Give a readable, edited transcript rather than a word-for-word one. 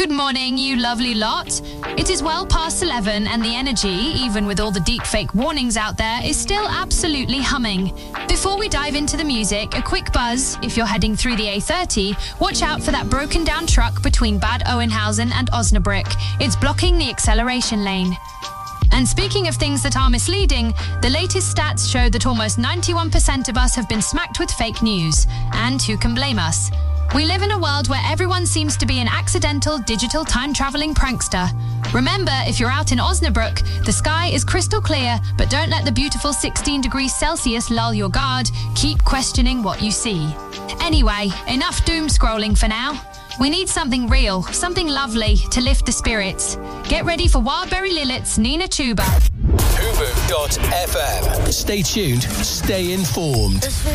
Good morning, you lovely lot. It is well past 11 and the energy, even with all the deepfake warnings out there, is still absolutely humming. Before we dive into the music, a quick buzz. If you're heading through the A30, watch out for that broken down truck between Bad Oeynhausen and Osnabrück. It's blocking the acceleration lane. And speaking of things that are misleading, the latest stats show that almost 91% of us have been smacked with fake news. And who can blame us? We live in a world where everyone seems to be an accidental digital time-traveling prankster. Remember, if you're out in Osnabrück, the sky is crystal clear, but don't let the beautiful 16 degrees Celsius lull your guard. Keep questioning what you see. Anyway, enough doom scrolling for now. We need something real, something lovely to lift the spirits. Get ready for Wildberry Lilith's Nina Chuba. Fubu.fm. Stay tuned, stay informed.